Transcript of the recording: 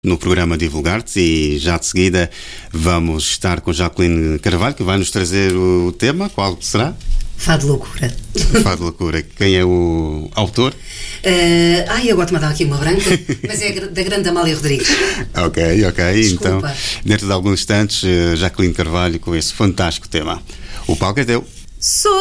no programa Divulgar-te, e já de seguida vamos estar com Jacqueline Carvalho, que vai nos trazer o tema. Qual será? Fado Loucura. Fado Loucura. Quem é o autor? Agora te mandar aqui uma branca, mas é da grande Amália Rodrigues. Ok. Desculpa. Então, dentro de alguns instantes, Jacqueline Carvalho com esse fantástico tema. O palco é teu. Sou